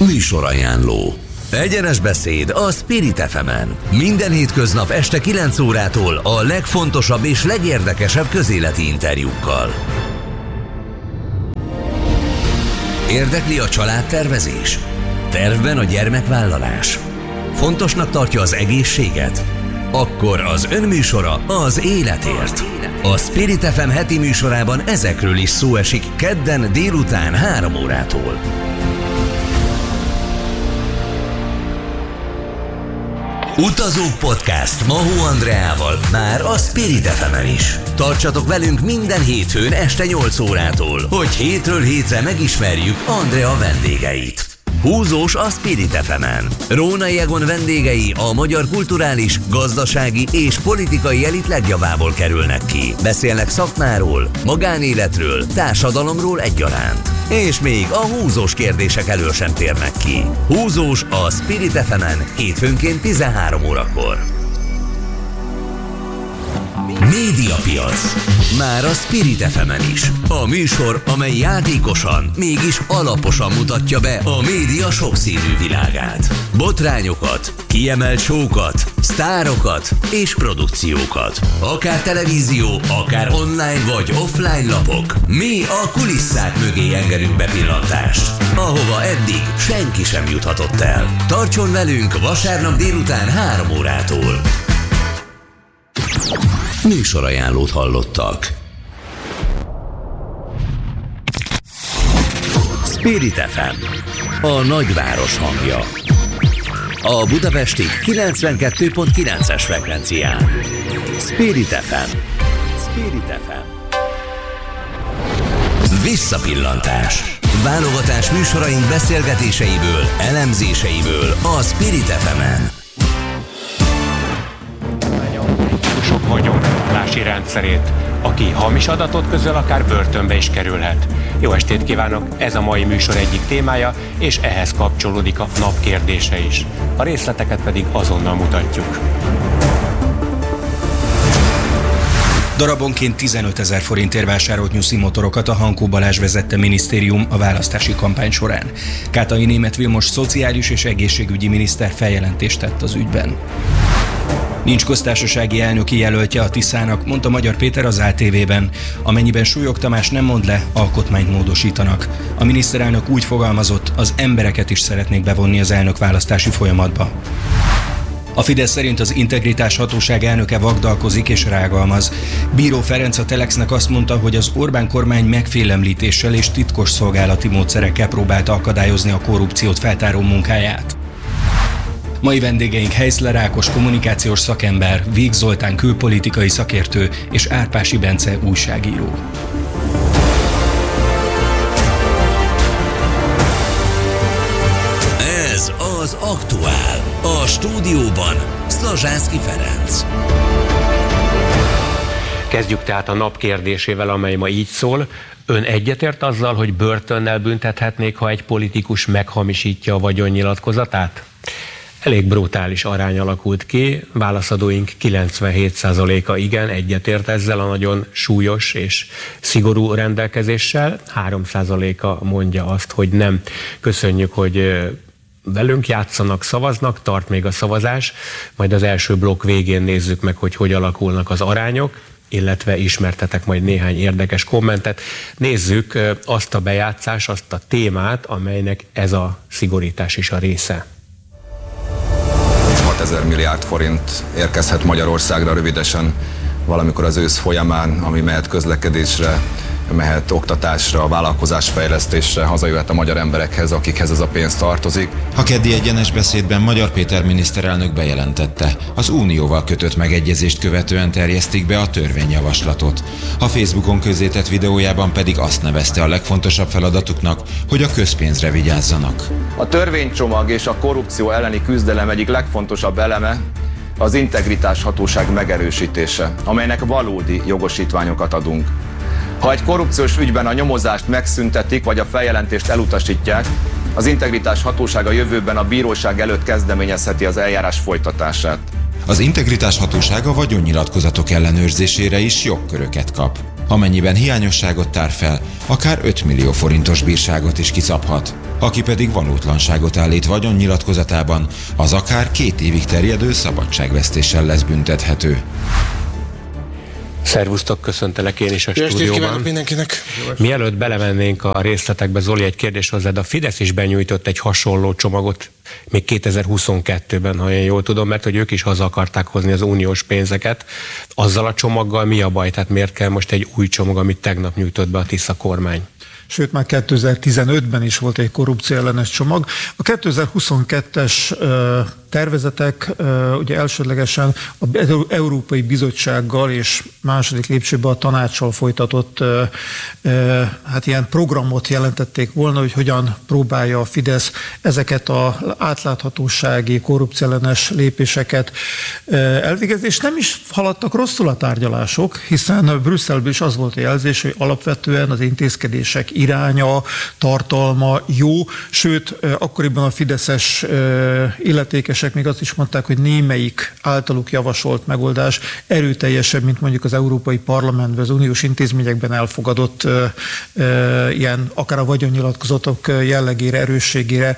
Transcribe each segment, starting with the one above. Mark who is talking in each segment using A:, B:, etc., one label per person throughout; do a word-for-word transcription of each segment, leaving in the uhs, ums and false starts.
A: Műsorajánló. Egyenes beszéd a Spirit ef emen. Minden hétköznap este kilenc órától a legfontosabb és legérdekesebb közéleti interjúkkal. Érdekli a családtervezés? Tervben a gyermekvállalás? Fontosnak tartja az egészséget? Akkor az önműsora az életért. A Spirit ef em heti műsorában ezekről is szó esik kedden délután három órától. Utazók Podcast Mahó Andreával már a Spirit ef emen is. Tartsatok velünk minden hétfőn este nyolc órától, hogy hétről hétre megismerjük Andrea vendégeit. Húzós a Spirit ef emen. Rónai Egon vendégei a magyar kulturális, gazdasági és politikai elit legjavából kerülnek ki. Beszélnek szakmáról, magánéletről, társadalomról egyaránt. És még a húzós kérdések elől sem térnek ki. Húzós a Spirit ef emen hétfőnként tizenhárom órakor. Médiapiac. Már a Spirit ef emen is. A műsor, amely játékosan, mégis alaposan mutatja be a média sokszínű világát. Botrányokat, kiemelt show-kat, sztárokat és produkciókat. Akár televízió, akár online vagy offline lapok. Mi a kulisszák mögé engedünk bepillantást, ahova eddig senki sem juthatott el. Tartson velünk vasárnap délután három órától. Műsorajánlót hallottak. Spirit ef em, a nagyváros hangja. A budapesti kilencvenkettő pont kilences frekvencián. Spirit ef em. Spirit ef em. Visszapillantás. Válogatás műsoraink beszélgetéseiből, elemzéseiből a Spirit ef emen.
B: Sok vagyonlási rendszerét. Aki hamis adatot közöl, akár börtönbe is kerülhet. Jó estét kívánok! Ez a mai műsor egyik témája, és ehhez kapcsolódik a nap kérdése is. A részleteket pedig azonnal mutatjuk.
C: Darabonként tizenötezer forintért vásárolt nyuszi motorokat a Hankó Balázs vezette minisztérium a választási kampány során. Kátai Németh Vilmos szociális és egészségügyi miniszter feljelentést tett az ügyben. Nincs köztársasági elnöki jelöltje a Tiszának, mondta Magyar Péter az á té vében. Amennyiben Súlyog Tamás nem mond le, alkotmányt módosítanak. A miniszterelnök úgy fogalmazott, az embereket is szeretnék bevonni az elnökválasztási folyamatba. A Fidesz szerint az Integritás Hatóság elnöke vagdalkozik és rágalmaz. Bíró Ferenc a Telexnek azt mondta, hogy az Orbán kormány megfélemlítéssel és titkos szolgálati módszerekkel próbálta akadályozni a korrupciót feltáró munkáját. Mai vendégeink Heiszler Ákos kommunikációs szakember, Víg Zoltán külpolitikai szakértő és Árpási Bence újságíró.
A: Ez az Aktuál. A stúdióban Szlazsánszky Ferenc.
B: Kezdjük tehát a nap kérdésével, amely ma így szól. Ön egyetért azzal, hogy börtönnel büntethetnék, ha egy politikus meghamisítja a vagyonnyilatkozatát? Elég brutális arány alakult ki, válaszadóink kilencvenhét százaléka igen, egyetért ezzel a nagyon súlyos és szigorú rendelkezéssel, három százaléka mondja azt, hogy nem. Köszönjük, hogy velünk játszanak, szavaznak, tart még a szavazás, majd az első blokk végén nézzük meg, hogy hogy alakulnak az arányok, illetve ismertetek majd néhány érdekes kommentet. Nézzük azt a bejátszást, azt a témát, amelynek ez a szigorítás is a része.
D: hatezer milliárd forint érkezhet Magyarországra rövidesen valamikor az ősz folyamán, ami mehet közlekedésre, mehet oktatásra, vállalkozásfejlesztésre, hazajöhet a magyar emberekhez, akikhez ez a pénz tartozik.
E: A keddi egyenes beszédben Magyar Péter miniszterelnök bejelentette, az Unióval kötött megegyezést követően terjesztik be a törvényjavaslatot. A Facebookon közzétett videójában pedig azt nevezte a legfontosabb feladatuknak, hogy a közpénzre vigyázzanak.
D: A törvénycsomag és a korrupció elleni küzdelem egyik legfontosabb eleme az Integritás Hatóság megerősítése, amelynek valódi jogosítványokat adunk. Ha egy korrupciós ügyben a nyomozást megszüntetik, vagy a feljelentést elutasítják, az Integritás Hatósága jövőben a bíróság előtt kezdeményezheti az eljárás folytatását.
E: Az Integritás Hatósága vagyonnyilatkozatok ellenőrzésére is jogköröket kap. Amennyiben hiányosságot tár fel, akár öt millió forintos bírságot is kiszabhat. Aki pedig valótlanságot állít vagyonnyilatkozatában, az akár két évig terjedő szabadságvesztéssel lesz büntethető.
B: Szervusztok, köszöntelek én is a
F: Jó
B: stúdióban.
F: Kívánok mindenkinek.
B: Mielőtt belemennénk a részletekbe, Zoli, egy kérdés hozzád. A Fidesz is benyújtott egy hasonló csomagot még kétezer-huszonkettőben, ha én jól tudom, mert hogy ők is haza akarták hozni az uniós pénzeket. Azzal a csomaggal mi a baj? Tehát miért kell most egy új csomag, amit tegnap nyújtott be a Tisza kormány?
G: Sőt, már kétezer-tizenötben is volt egy korrupció ellenes csomag. A kétezer-huszonkettes tervezetek ugye elsődlegesen az Európai Bizottsággal és második lépcsőben a tanácssal folytatott hát ilyen programot jelentették volna, hogy hogyan próbálja a Fidesz ezeket az átláthatósági, korrupcióellenes lépéseket elvégezni, és nem is haladtak rosszul a tárgyalások, hiszen Brüsszelből is az volt a jelzés, hogy alapvetően az intézkedések iránya, tartalma jó, sőt, akkoriban a fideszes illetékesek még azt is mondták, hogy némelyik általuk javasolt megoldás erőteljesebb, mint mondjuk az Európai Parlamentben, az uniós intézményekben elfogadott ilyen, akár a vagyonnyilatkozatok jellegére, erősségére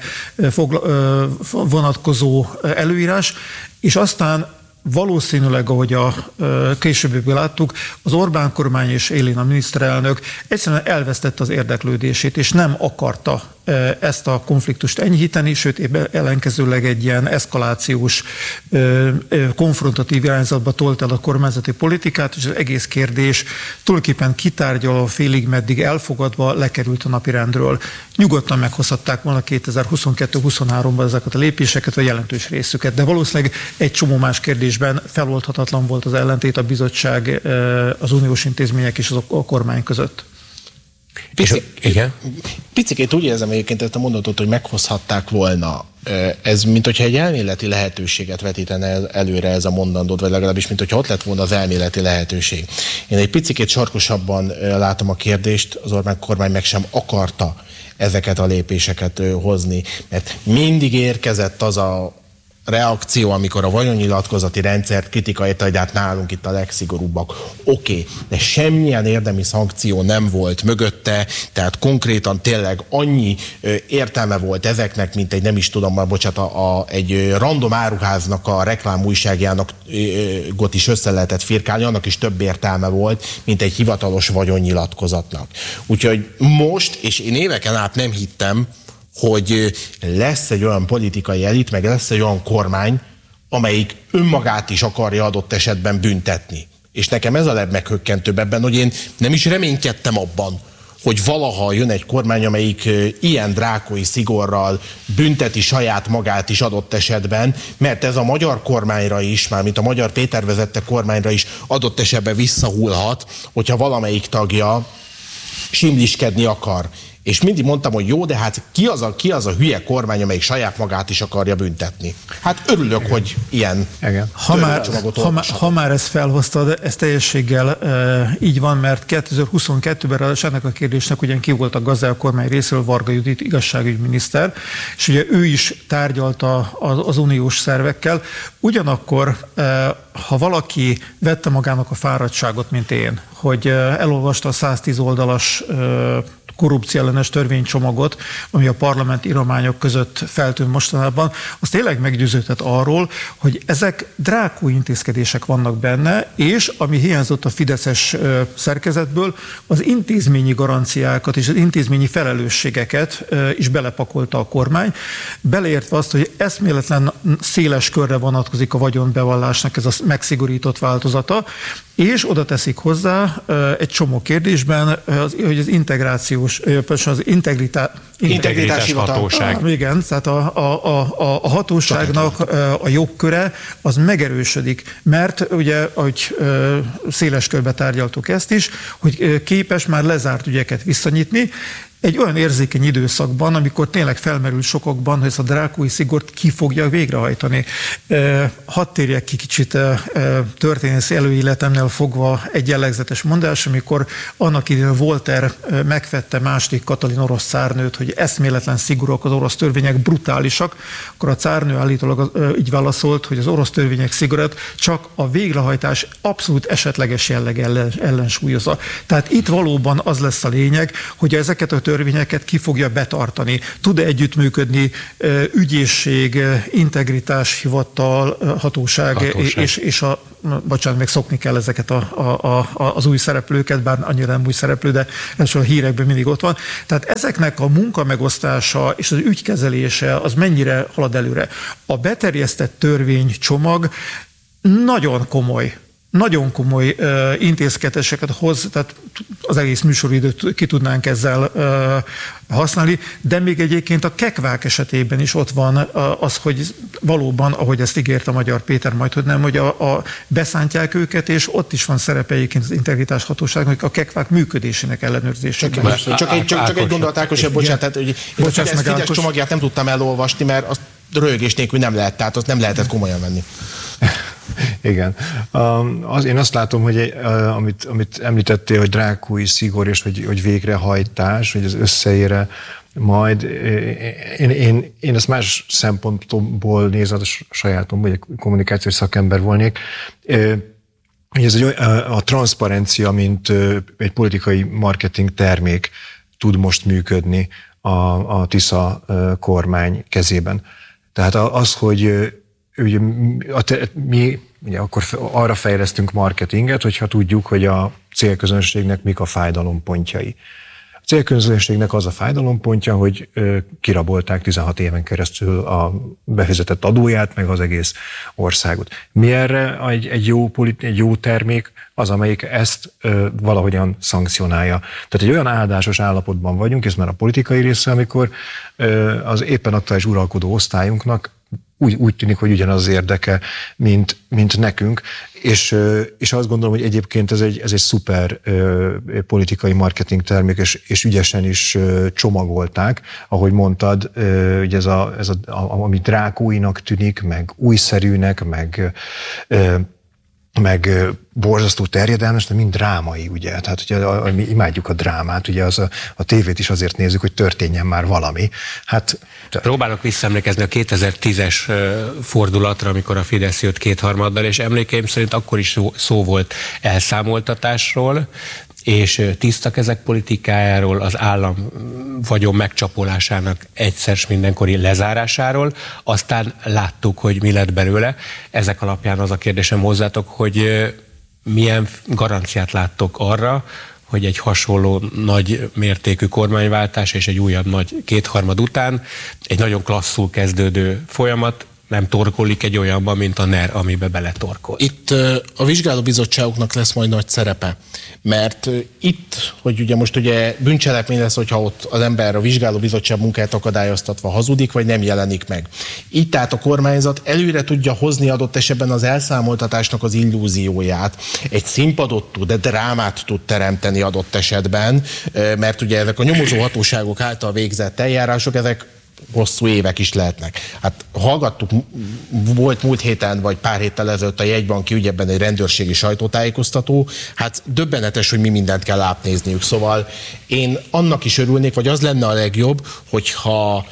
G: vonatkozó előírás, és aztán valószínűleg, ahogy a későbbiekben láttuk, az Orbán kormány és Élén a miniszterelnök egyszerűen elvesztette az érdeklődését, és nem akarta ezt a konfliktust enyhíteni, sőt ellenkezőleg egy ilyen eszkalációs, konfrontatív irányzatba tolt el a kormányzati politikát, és az egész kérdés tulajdonképpen kitárgyalva, félig meddig elfogadva lekerült a napirendről. Nyugodtan meghozhatták volna kétezer-huszonkettő-huszonháromban ezeket a lépéseket, vagy jelentős részüket, de valószínűleg egy csomó más kérdésben feloldhatatlan volt az ellentét a bizottság, az uniós intézmények és a kormány között.
F: Pici, igen. Picikét úgy érzem egyébként ezt a mondatot, hogy meghozhatták volna. Ez, mint hogyha egy elméleti lehetőséget vetítene előre ez a mondandót, vagy legalábbis, mint hogyha ott lett volna az elméleti lehetőség. Én egy picikét sarkosabban látom a kérdést, az Orbán kormány meg sem akarta ezeket a lépéseket hozni, mert mindig érkezett az a reakció, amikor a vagyonnyilatkozati rendszert kritika érte, hogy hát nálunk itt a legszigorúbbak. Oké, okay, de semmilyen érdemi szankció nem volt mögötte, tehát konkrétan tényleg annyi ö, értelme volt ezeknek, mint egy nem is tudom, már bocsánat, a, a, egy random áruháznak a reklámújságjának got is össze lehetett firkálni, annak is több értelme volt, mint egy hivatalos vagyonnyilatkozatnak. Úgyhogy most, és én éveken át nem hittem, hogy lesz egy olyan politikai elit, meg lesz egy olyan kormány, amelyik önmagát is akarja adott esetben büntetni. És nekem ez a legmeghökkentőbb ebben, hogy én nem is reménykedtem abban, hogy valaha jön egy kormány, amelyik ilyen drákói szigorral bünteti saját magát is adott esetben, mert ez a magyar kormányra is, mármint a magyar Péter vezette kormányra is adott esetben visszahullhat, hogyha valamelyik tagja simliskedni akar. És mindig mondtam, hogy jó, de hát ki az a, ki az a hülye kormány, amelyik saját magát is akarja büntetni? Hát örülök, Igen. hogy ilyen
G: Igen. Ha, már, ha, már, ha már ezt felhoztad, ez teljességgel e, így van, mert kétezer-huszonkettőben ráadásul ennek a kérdésnek ugyan ki volt a gazdája a kormány részéről, Varga Judit igazságügyminiszter, és ugye ő is tárgyalta az, az uniós szervekkel. Ugyanakkor, e, ha valaki vette magának a fáradtságot, mint én, hogy elolvasta a száztíz oldalas e, korrupcióellenes törvénycsomagot, ami a parlament írományok között feltűnt mostanában, az tényleg meggyőződhet arról, hogy ezek drákói intézkedések vannak benne, és ami hiányzott a fideszes szerkezetből, az intézményi garanciákat és az intézményi felelősségeket is belepakolta a kormány, beleértve azt, hogy eszméletlen széles körre vonatkozik a vagyonbevallásnak ez a megszigorított változata, és oda teszik hozzá egy csomó kérdésben, hogy az integrációs, az integritá,
B: integritási hatóság.
G: Ah, igen, tehát a, a, a, a hatóságnak a jogköre az megerősödik, mert ugye, ahogy széles körbe tárgyaltuk ezt is, hogy képes már lezárt ügyeket visszanyitni, egy olyan érzékeny időszakban, amikor tényleg felmerül sokakban, hogy ezt a drákói szigort ki fogja végrehajtani. Hadd térjek ki kicsit történészi előéletemnél fogva egy jellegzetes mondás, amikor annak idején Voltaire megvette második Katalin orosz cárnőt, hogy eszméletlen szigorúak az orosz törvények, brutálisak, akkor a cárnő állítólag így válaszolt, hogy az orosz törvények szigorát csak a végrehajtás abszolút esetleges jelleg ellen, ellensúlyozza. Tehát itt valóban az lesz a lényeg, hogy ezeket a törvényeket ki fogja betartani. Tud-e együttműködni ügyészség, integritás, hivatal, hatóság, hatóság. És, és a bocsánat, még szokni kell ezeket a, a, a, az új szereplőket, bár annyira nem új szereplő, de a hírekben mindig ott van. Tehát ezeknek a munkamegosztása és az ügykezelése az mennyire halad előre. A beterjesztett törvénycsomag nagyon komoly, nagyon komoly uh, intézkedéseket hoz, tehát az egész műsoridőt ki tudnánk ezzel uh, használni, de még egyébként a kekvák esetében is ott van uh, az, hogy valóban, ahogy ezt ígért a Magyar Péter, majd hogy nem, hogy a, a beszántják őket, és ott is van szerepe egyébként az integritás hatóságnak, a kekvák működésének ellenőrzésében.
F: Csak, csak, csak, egy, csak, csak egy gondolat, Ákos, bocsánat, tehát, hogy én a Fidesz, Fidesz csomagját nem tudtam elolvasni, mert azt röhögés nélkül nem lehet, tehát azt nem lehetett komolyan venni.
H: Igen. Az, én azt látom, hogy amit, amit említettél, hogy drákói szigor és hogy, hogy végrehajtás, hogy az összeére majd, én, én, én ezt más szempontból nézem, a sajátom, vagy egy kommunikációs szakember volnék, hogy ez egy, a transzparencia, mint egy politikai marketing termék tud most működni a, a Tisza kormány kezében. Tehát az, hogy ugye, mi ugye, akkor arra fejlesztünk marketinget, hogyha tudjuk, hogy a célközönségnek mik a fájdalompontjai. A célközönségnek az a fájdalompontja, hogy kirabolták tizenhat éven keresztül a befizetett adóját, meg az egész országot. Mi erre egy, egy, jó, egy jó termék? Az, amelyik ezt ö, valahogyan szankcionálja. Tehát egy olyan áldásos állapotban vagyunk, ez már a politikai része, amikor ö, az éppen aktuális uralkodó osztályunknak úgy, úgy tűnik, hogy ugyanaz az érdeke, mint, mint nekünk, és, és azt gondolom, hogy egyébként ez egy, ez egy szuper ö, politikai marketing termék, és, és ügyesen is ö, csomagolták, ahogy mondtad, ö, ugye ez, a, ez a, ami drákóinak tűnik, meg újszerűnek, meg ö, meg borzasztó terjedelmes, de mind drámai, ugye? Tehát ugye, a, a, mi imádjuk a drámát, ugye az a, a tévét is azért nézzük, hogy történjen már valami. Hát,
B: próbálok visszaemlékezni a kétezer-tízes fordulatra, amikor a Fidesz jött kétharmaddal, és emlékeim szerint akkor is szó, szó volt elszámoltatásról, és tiszta kezek politikájáról, az állam vagyon megcsapolásának egyszer s mindenkori lezárásáról, aztán láttuk, hogy mi lett belőle. Ezek alapján az a kérdésem hozzátok, hogy milyen garanciát láttok arra, hogy egy hasonló nagy mértékű kormányváltás és egy újabb nagy kétharmad után egy nagyon klasszul kezdődő folyamat nem torkolik egy olyanban, mint a NER, amiben beletorkol.
F: Itt a vizsgálóbizottságoknak lesz majd nagy szerepe, mert itt, hogy ugye most ugye bűncselekmény lesz, hogyha ott az ember a vizsgálóbizottság munkáját akadályoztatva hazudik, vagy nem jelenik meg. Így tehát a kormányzat előre tudja hozni adott esetben az elszámoltatásnak az illúzióját. Egy színpadot tud, de drámát tud teremteni adott esetben, mert ugye ezek a nyomozó hatóságok által végzett eljárások, ezek hosszú évek is lehetnek. Hát hallgattuk, volt múlt héten, vagy pár héttel ezelőtt a jegybanki ügyeben egy rendőrségi sajtótájékoztató, hát döbbenetes, hogy mi mindent kell átnézniük. Szóval én annak is örülnék, vagy az lenne a legjobb, hogyha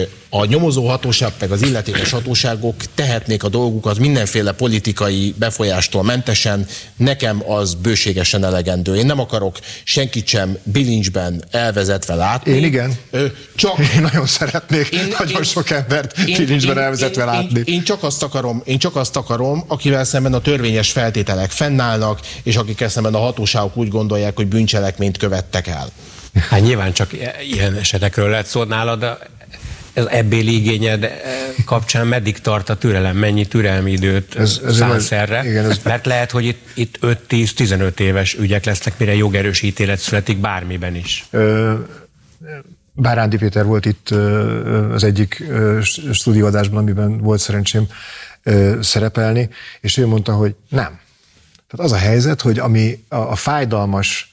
F: a nyomozó hatóság, meg az illetékes hatóságok tehetnék a dolgukat mindenféle politikai befolyástól mentesen, nekem az bőségesen elegendő. Én nem akarok senkit sem bilincsben elvezetve látni.
H: Én igen.
F: Csak,
H: én nagyon szeretnék én, nagyon én, sok embert bilincsben elvezetve én, látni.
F: Én, én, csak azt akarom, én csak azt akarom, akivel szemben a törvényes feltételek fennállnak, és akikkel szemben a hatóságok úgy gondolják, hogy bűncselekményt követtek el.
B: Hát nyilván csak ilyen esetekről lehet szó nálad, de az ebbéli igényed kapcsán meddig tart a türelem? Mennyi türelmi időt ez, ez szánsz erre? Igen, ez... Mert lehet, hogy itt, itt öt-tíz-tizenöt éves ügyek lesznek, mire jogerős ítélet születik bármiben is. Ö,
H: Bárándi Péter volt itt az egyik stúdióadásban, amiben volt szerencsém szerepelni, és ő mondta, hogy nem. Tehát az a helyzet, hogy ami a, a fájdalmas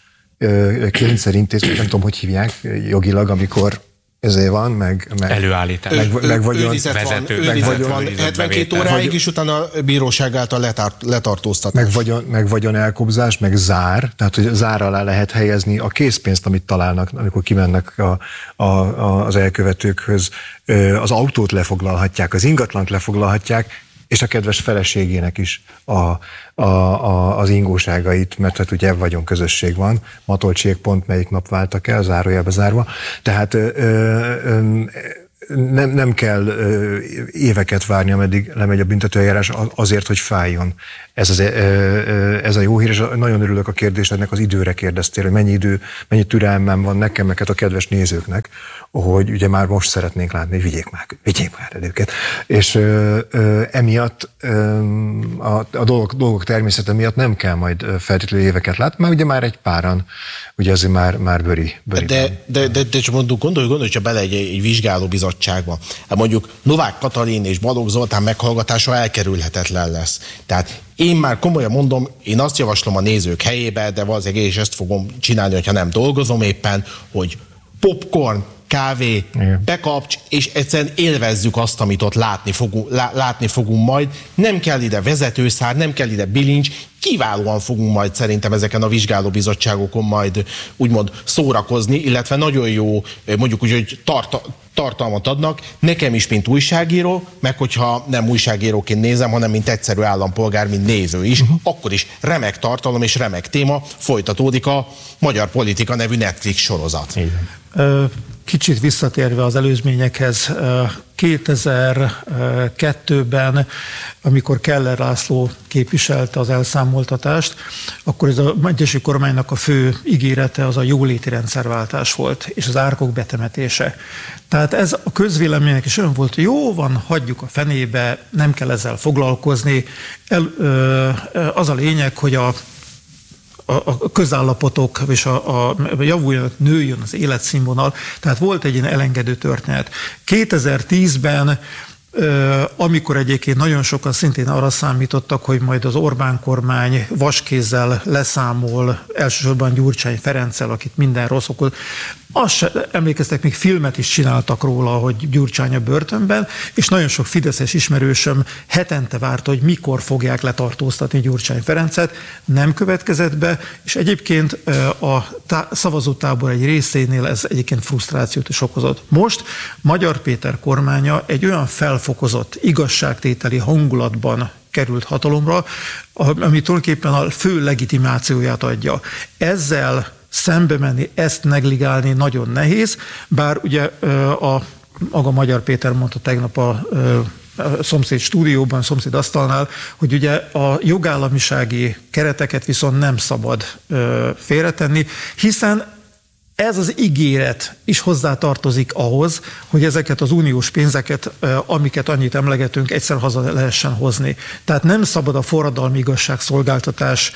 H: kényszerintézmény, nem tudom, hogy hívják jogilag, amikor ezért van, meg... meg
B: Előállítás.
H: Meg, meg vagyon,
F: vezető, meg vagyon, van hetvenkét óráig, és utána a bíróság által letart, letartóztatás.
H: Meg vagyon, meg vagyon elkobzás, meg zár, tehát hogy zár alá lehet helyezni a készpénzt, amit találnak, amikor kimennek a, a, a, az elkövetőkhöz. Az autót lefoglalhatják, az ingatlant lefoglalhatják, és a kedves feleségének is a, a, a, az ingóságait, mert hát ugye vagyon közösség van, Matolcsiék pont melyik nap váltak el, zárójelbe zárva. Tehát ö, ö, nem, nem kell ö, éveket várni, ameddig lemegy a büntetőeljárás azért, hogy fájjon. Ez, az, ö, ö, ez a jó hír, és nagyon örülök a kérdésednek, az időre kérdeztél, hogy mennyi idő, mennyi türelmem van nekem, meg a kedves nézőknek, hogy ugye már most szeretnénk látni, hogy vigyék már, vigyék már őket. És ö, ö, emiatt ö, a, a dolgok, dolgok természete miatt nem kell majd feltétlenül éveket látni, mert ugye már egy páran, ugye azért már, már böri. böri
F: de, de, de, de csak mondjuk, gondolj, gondolj csak bele egy, egy vizsgálóbizottságba. Hát mondjuk Novák Katalin és Balogh Zoltán meghallgatása elkerülhetetlen lesz. Tehát én már komolyan mondom, én azt javaslom a nézők helyébe, de valószínűleg én is ezt fogom csinálni, hogyha nem dolgozom éppen, hogy popcorn, kávé, igen, bekapcs, és egyszerűen élvezzük azt, amit ott látni fogunk, látni fogunk majd. Nem kell ide vezetőszár, nem kell ide bilincs, kiválóan fogunk majd szerintem ezeken a vizsgálóbizottságokon majd úgymond szórakozni, illetve nagyon jó, mondjuk úgy, hogy tarta, tartalmat adnak, nekem is, mint újságíró, meg hogyha nem újságíróként nézem, hanem mint egyszerű állampolgár, mint néző is, uh-huh. akkor is remek tartalom és remek téma, folytatódik a Magyar Politika nevű Netflix sorozat.
G: Igen. Kicsit visszatérve az előzményekhez, kétezer-kettőben, amikor Keller László képviselte az elszámoltatást, akkor ez a Egyesült Kormánynak a fő ígérete az a jóléti rendszerváltás volt, és az árkok betemetése. Tehát ez a közvéleménynek is olyan volt, hogy jó van, hagyjuk a fenébe, nem kell ezzel foglalkozni. El, az a lényeg, hogy a a közállapotok és a, a javuljon, nőjön az életszínvonal. Tehát volt egy ilyen elengedő történet. kétezer-tízben, amikor egyébként nagyon sokan szintén arra számítottak, hogy majd az Orbán kormány vaskézzel leszámol, elsősorban Gyurcsány Ferenccel, akit minden rossz okoz. Azt se, emlékeztek, még filmet is csináltak róla, hogy Gyurcsány a börtönben, és nagyon sok fideszes ismerősöm hetente várta, hogy mikor fogják letartóztatni Gyurcsány Ferenccet. Nem következett be, és egyébként a tá- szavazótábor egy részénél ez egyébként frusztrációt is okozott. Most Magyar Péter kormánya egy olyan felfokozott igazságtételi hangulatban került hatalomra, ami tulajdonképpen a fő legitimációját adja. Ezzel szembe menni, ezt negligálni nagyon nehéz, bár ugye a maga Magyar Péter mondta tegnap a, a szomszéd stúdióban, a szomszéd asztalnál, hogy ugye a jogállamisági kereteket viszont nem szabad félretenni, hiszen ez az ígéret is hozzátartozik ahhoz, hogy ezeket az uniós pénzeket, amiket annyit emlegetünk, egyszer haza lehessen hozni. Tehát nem szabad a forradalmi igazságszolgáltatás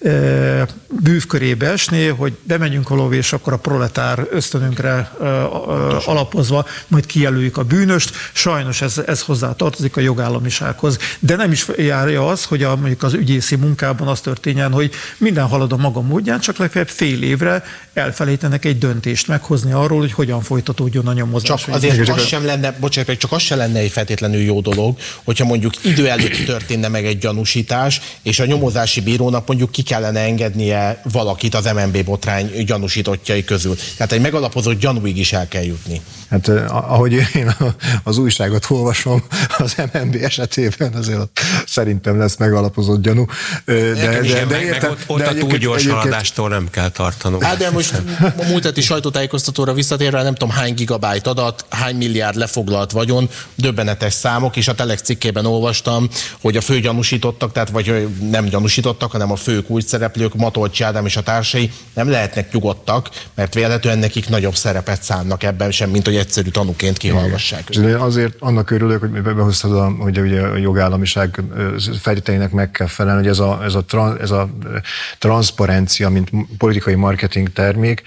G: bűvkörébe esni, hogy bemegyünk valahova, és akkor a proletár ösztönünkre alapozva majd kijelöljük a bűnöst. Sajnos ez, ez hozzátartozik a jogállamisághoz. De nem is járja az, hogy a, mondjuk az ügyészi munkában az történjen, hogy minden halad a maga módján, csak legfeljebb fél évre elfelejtenek egy döntést meghozni arról, hogy hogyan folytatódjon a nyomozás.
F: Csak azért az sem lenne, bocsánat, csak az sem lenne egy feltétlenül jó dolog, hogyha mondjuk idő előtt történne meg egy gyanúsítás, és a nyomozási bírónak mondjuk ki kellene engednie valakit az em en bé botrány gyanúsítottjai közül. Tehát egy megalapozott gyanúig is el kell jutni.
H: Hát ahogy én az újságot olvasom, az em en bé esetében azért szerintem lesz megalapozott gyanú. De, de, de, de
B: értem, ott, ott de a túl gyors haladástól nem kell tartanunk.
F: Hát de most a múlt heti sajtótájékoztatóra visszatérve, nem tudom hány gigabyte adat, hány milliárd lefoglalt vagyon, döbbenetes számok, és a Telex cikkében olvastam, hogy a fő gyanúsítottak, tehát vagy nem gyanúsítottak, hanem a fő kulcsszereplők, Matolcsy Ádám és a társai nem lehetnek nyugodtak, mert véletlenül nekik nagyobb szerepet szánnak ebben sem, mint hogy egyszerű tanúként kihallgassák.
H: De azért annak örülök, hogy behoztad, a, hogy ugye a jogállamiság feltételeinek meg kell felelni, hogy ez a, ez a, ez a transzparencia, mint politikai marketing termék,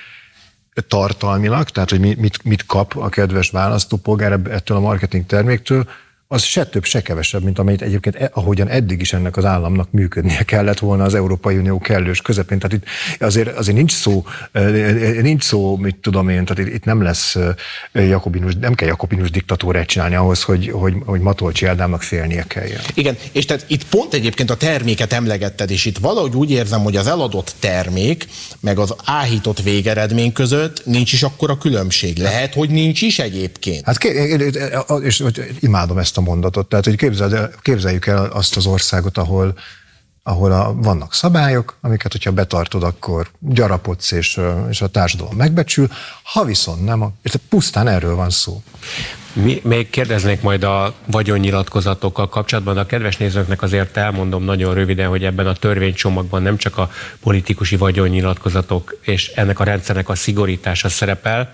H: tartalmilag, tehát hogy mit, mit kap a kedves választópolgár ettől a marketing terméktől, az se több, se kevesebb, mint amelyet egyébként, ahogyan eddig is ennek az államnak működnie kellett volna az Európai Unió kellős közepén. Tehát itt azért, azért nincs szó, nincs szó, mit tudom én, tehát itt nem lesz jakobinus, nem kell jakobinus diktatúrát csinálni ahhoz, hogy, hogy, hogy Matolcsy Ádámnak félnie kelljen.
F: Igen, és tehát itt pont egyébként a terméket emlegetted, és itt valahogy úgy érzem, hogy az eladott termék, meg az áhított végeredmény között nincs is akkora különbség. Lehet, hogy nincs is egyébként. Hát
H: és imádom ezt a mondatot. Tehát, hogy képzeld, képzeljük el azt az országot, ahol, ahol a, vannak szabályok, amiket, hogyha betartod, akkor gyarapodsz, és, és a társadalom megbecsül. Ha viszont nem, és pusztán erről van szó.
B: Mi, még kérdeznék majd a vagyonnyilatkozatokkal kapcsolatban, de a kedves nézőknek azért elmondom nagyon röviden, hogy ebben a törvénycsomagban nem csak a politikusi vagyonnyilatkozatok és ennek a rendszernek a szigorítása szerepel,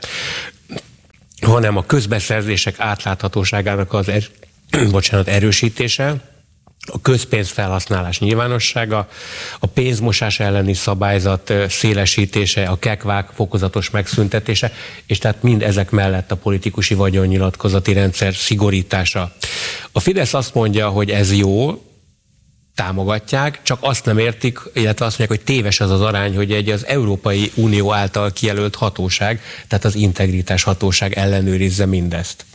B: hanem a közbeszerzések átláthatóságának az er, bocsánat, erősítése, a közpénzfelhasználás nyilvánossága, a pénzmosás elleni szabályzat szélesítése, a kekvák fokozatos megszüntetése, és tehát mind ezek mellett a politikusi vagyonnyilatkozati rendszer szigorítása. A Fidesz azt mondja, hogy ez jó, támogatják, csak azt nem értik, illetve azt mondják, hogy téves az az arány, hogy egy az Európai Unió által kijelölt hatóság, tehát az integritás hatóság ellenőrizze mindezt.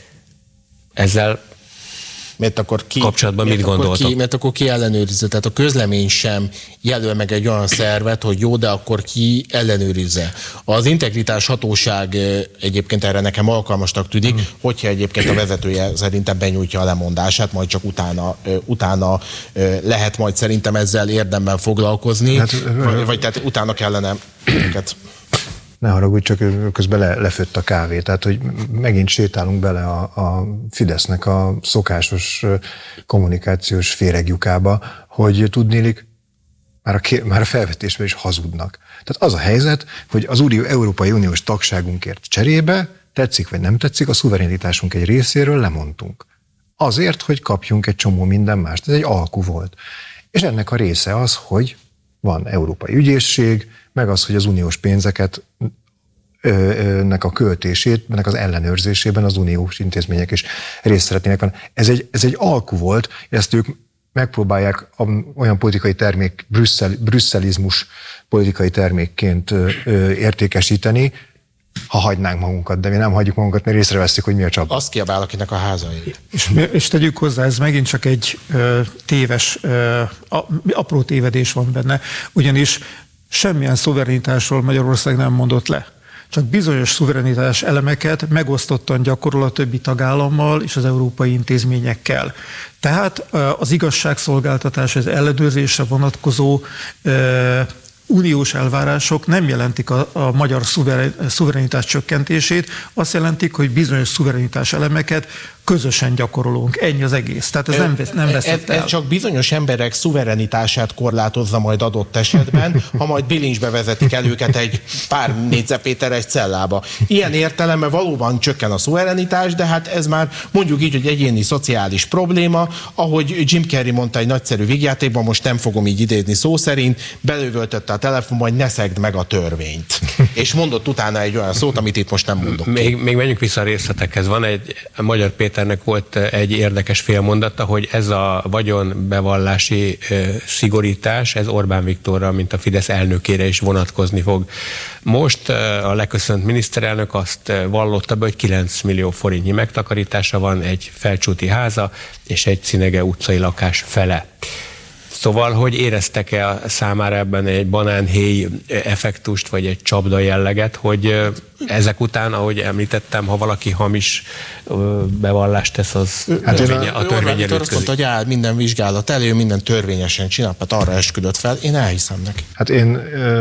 B: Ezzel
F: mert akkor ki,
B: kapcsolatban
F: mert
B: mit
F: akkor
B: gondoltok?
F: Ki, mert akkor ki ellenőrizze, tehát a közlemény sem jelöl meg egy olyan szervet, hogy jó, de akkor ki ellenőrizze. Az integritás hatóság egyébként erre nekem alkalmasnak tűnik, hmm. hogyha egyébként a vezetője szerintem benyújtja a lemondását, majd csak utána, utána lehet majd szerintem ezzel érdemben foglalkozni, hát, vagy, vagy tehát utána kellene őket.
H: Ne haragudj, csak közben le, lefőtt a kávé. Tehát, hogy megint sétálunk bele a, a Fidesznek a szokásos kommunikációs féreglyukába, hogy tudnélik, már a, már a felvetésben is hazudnak. Tehát az a helyzet, hogy az Unió, Európai Uniós tagságunkért cserébe, tetszik vagy nem tetszik, a szuverenitásunk egy részéről lemondtunk. Azért, hogy kapjunk egy csomó minden mást. Ez egy alku volt. És ennek a része az, hogy van európai ügyészség, meg az, hogy az uniós pénzeket nek a költését, ennek az ellenőrzésében az uniós intézmények is részt szeretnének venni. Ez egy, ez egy alku volt, ezt ők megpróbálják olyan politikai termék, brüsszel, brüsszelizmus politikai termékként értékesíteni, ha hagynánk magunkat, de mi nem hagyjuk magunkat, mert észreveszik, hogy mi a csapda.
F: Azt kiabál, akinek a házai.
G: És, és tegyük hozzá, ez megint csak egy ö, téves, ö, a, apró tévedés van benne, ugyanis semmilyen szuverenitásról Magyarország nem mondott le. Csak bizonyos szuverenitás elemeket megosztottan gyakorol a többi tagállammal és az európai intézményekkel. Tehát az igazságszolgáltatás, az ellenőrzésre vonatkozó ö, uniós elvárások nem jelentik a, a magyar szuveren, szuverenitás csökkentését, azt jelentik, hogy bizonyos szuverenitás elemeket közösen gyakorolunk. Ennyi az egész. Tehát ez nem, vesz, nem veszett el.
F: Ez csak bizonyos emberek szuverenitását korlátozza majd adott esetben, ha majd bilincsbe vezetik el őket egy pár négyzetméteres cellába. Ilyen értelemben valóban csökken a szuverenitás, de hát ez már mondjuk így, hogy egyéni szociális probléma, ahogy Jim Carrey mondta egy nagyszerű vígjátékban, most nem fogom így idézni szó szerint, belővöltötte a telefonba, hogy ne szegd meg a törvényt. És mondott utána egy olyan szót, amit itt most nem mondok.
B: Még, még menjünk vissza a részletekhez. Van egy Magyar Péternek volt egy érdekes félmondata, hogy ez a vagyonbevallási szigorítás, ez Orbán Viktorra, mint a Fidesz elnökére is vonatkozni fog. Most a leköszönt miniszterelnök azt vallotta be, hogy kilenc millió forintnyi megtakarítása van, egy felcsúti háza és egy Cinege utcai lakás fele. Szóval, hogy éreztek-e számára ebben egy banánhéj effektust, vagy egy csapda jelleget, hogy ezek után, ahogy említettem, ha valaki hamis bevallást tesz, az hát törvény, a törvény előtt
F: azt mondta, hogy áll minden vizsgálat elő, minden törvényesen csinál, hát arra esküdött fel. Én elhiszem neki.
H: Hát én,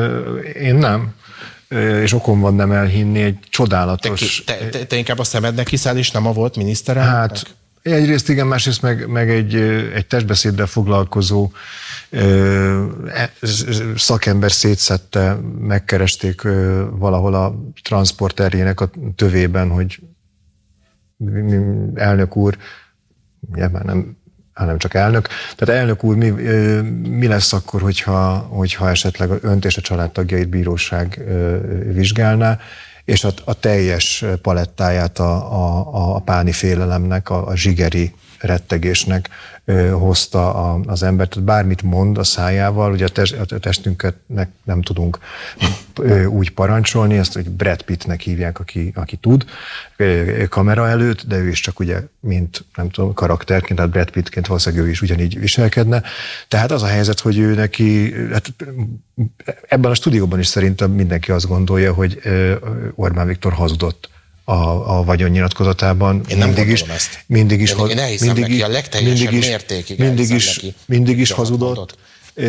H: én nem. És okom van nem elhinni, egy csodálatos...
F: Te, te, te inkább a szemednek hiszel, és nem a volt miniszterelnök?
H: Hát egyrészt igen, másrészt meg, meg egy, egy testbeszéddel foglalkozó ö, szakember szétszedte, megkeresték ö, valahol a transporterjének a tövében, hogy elnök úr, ugye már nem, hanem csak elnök, tehát elnök úr, mi, ö, mi lesz akkor, hogyha, hogyha esetleg önt és a családtagjait bíróság ö, vizsgálná, és a, a teljes palettáját a, a, a páni félelemnek, a, a zsigeri rettegésnek hozta az embert. Tehát bármit mond a szájával, ugye a testünket nem tudunk úgy parancsolni, ezt hogy Brad Pittnek hívják, aki, aki tud kamera előtt, de ő is csak ugye, mint nem tudom, karakterként, tehát Brad Pittként valószínűleg ő is ugyanígy viselkedne. Tehát az a helyzet, hogy ő neki, hát ebben a stúdióban is szerintem mindenki azt gondolja, hogy Orbán Viktor hazudott a, a vagyonnyilatkozatában.
F: Én nem
H: mindig is,
F: ezt.
H: Mindig is,
F: én, én elhiszem
H: mindig
F: neki
H: is,
F: a legteljesebb
H: mindig is,
F: mértékig.
H: Mindig is,
F: neki,
H: mindig is hazudott,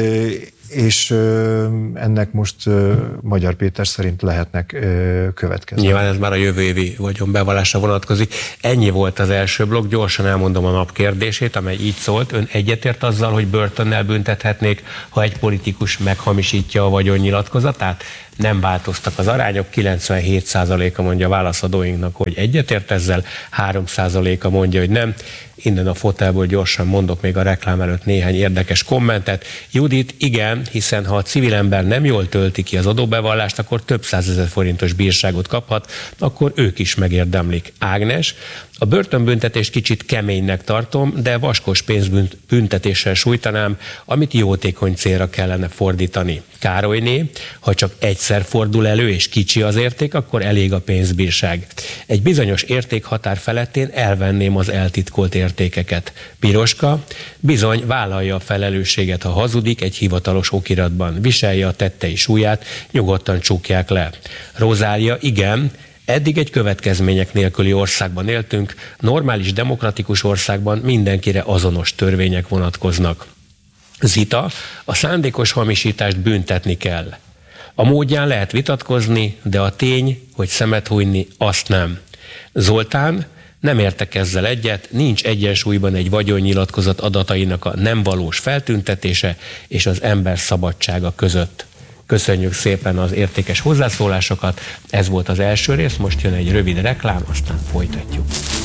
H: és ennek most Magyar Péter szerint lehetnek következők.
B: Nyilván ez már a jövő évi vagyonbevallásra vonatkozik. Ennyi volt az első blokk, gyorsan elmondom a nap kérdését, amely így szólt. Ön egyetért azzal, hogy börtönnel büntethetnék, ha egy politikus meghamisítja a vagyonnyilatkozatát? Nem változtak az arányok, kilencvenhét százaléka mondja a válaszadóinknak, hogy egyetért ezzel, három százaléka mondja, hogy nem. Innen a fotelből gyorsan mondok még a reklám előtt néhány érdekes kommentet. Judit, igen, hiszen ha a civil ember nem jól tölti ki az adóbevallást, akkor több százezer forintos bírságot kaphat, akkor ők is megérdemlik. Ágnes, a börtönbüntetést kicsit keménynek tartom, de vaskos pénzbüntetéssel sújtanám, amit jótékony célra kellene fordítani. Károlyné, ha csak egyszer fordul elő és kicsi az érték, akkor elég a pénzbírság. Egy bizonyos értékhatár felettén elvenném az eltitkolt értékeket. Piroska, bizony vállalja a felelősséget, ha hazudik egy hivatalos okiratban. Viselje a tettei súlyát, nyugodtan csukják le. Rozália, igen, eddig egy következmények nélküli országban éltünk, normális demokratikus országban mindenkire azonos törvények vonatkoznak. Zita, a szándékos hamisítást büntetni kell. A módján lehet vitatkozni, de a tény, hogy szemet hunyni, azt nem. Zoltán, nem értek ezzel egyet, nincs egyensúlyban egy vagyonnyilatkozat adatainak a nem valós feltüntetése és az ember szabadsága között. Köszönjük szépen az értékes hozzászólásokat, ez volt az első rész, most jön egy rövid reklám, aztán folytatjuk.